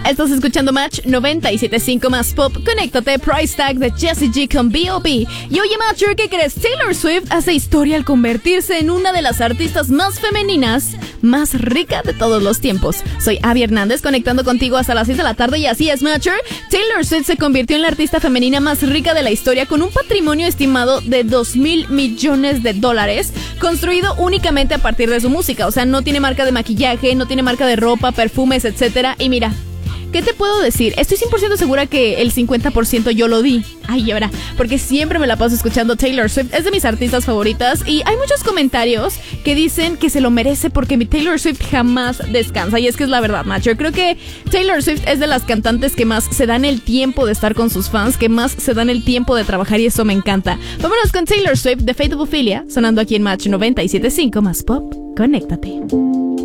Estás escuchando Match 97.5 más pop. Conéctate, Price Tag de Jessie G con B.O.B. Y oye, Matcher, ¿qué crees? Taylor Swift hace historia al convertirse en una de las artistas más femeninas, más rica de todos los tiempos. Soy Abby Hernández, conectando contigo hasta las 6 de la tarde. Y así es, Matcher. Taylor Swift se convirtió en la artista femenina más rica de la historia, con un patrimonio estimado de $2,000 millones, construido únicamente a partir de su música. O sea, no tiene marca de maquillaje, no tiene marca de ropa, perfumes, etcétera. Y mira, ¿qué te puedo decir? Estoy 100% segura que el 50% yo lo di. Ay, ahora, porque siempre me la paso escuchando Taylor Swift. Es de mis artistas favoritas y hay muchos comentarios que dicen que se lo merece porque mi Taylor Swift jamás descansa. Y es que es la verdad, macho. Creo que Taylor Swift es de las cantantes que más se dan el tiempo de estar con sus fans, que más se dan el tiempo de trabajar, y eso me encanta. Vámonos con Taylor Swift de Fate of Ophelia, sonando aquí en Match 97.5 más pop. Conéctate.